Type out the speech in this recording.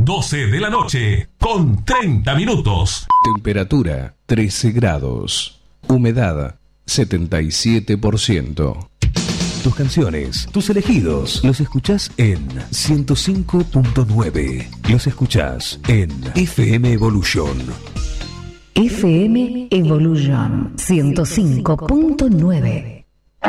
12 de la noche, con 30 minutos. Temperatura 13 grados. Humedad 77%. Tus canciones, tus elegidos, los escuchás en 105.9. Los escuchás en FM Evolution. FM Evolution 105.9.